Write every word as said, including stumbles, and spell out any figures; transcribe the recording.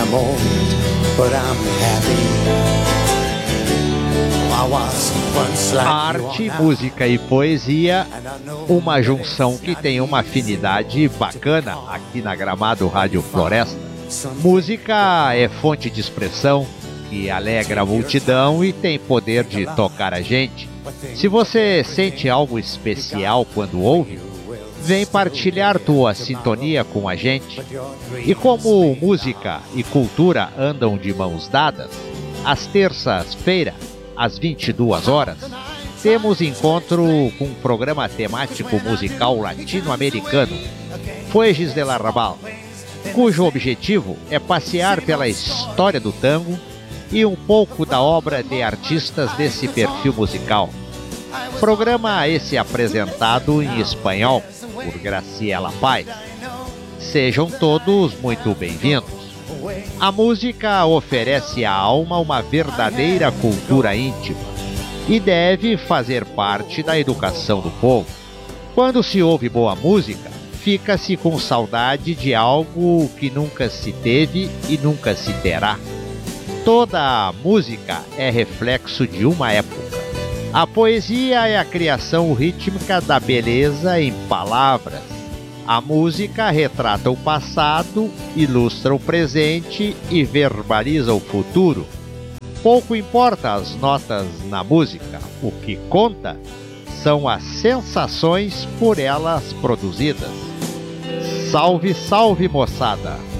moment, but I'm happy. Arte, música e poesia, uma junção que tem uma afinidade bacana aqui na Gramado Rádio Floresta. Música é fonte de expressão que alegra a multidão e tem poder de tocar a gente. Se você sente algo especial quando ouve, vem partilhar tua sintonia com a gente. E como música e cultura andam de mãos dadas, às terças-feiras, às vinte e duas horas, temos encontro com um programa temático musical latino-americano, Fueges del Arrabal, cujo objetivo é passear pela história do tango e um pouco da obra de artistas desse perfil musical. Programa esse apresentado em espanhol por Graciela Paz. Sejam todos muito bem-vindos. A música oferece à alma uma verdadeira cultura íntima e deve fazer parte da educação do povo. Quando se ouve boa música, fica-se com saudade de algo que nunca se teve e nunca se terá. Toda a música é reflexo de uma época. A poesia é a criação rítmica da beleza em palavras. A música retrata o passado, ilustra o presente e verbaliza o futuro. Pouco importa as notas na música, o que conta são as sensações por elas produzidas. Salve, salve, moçada!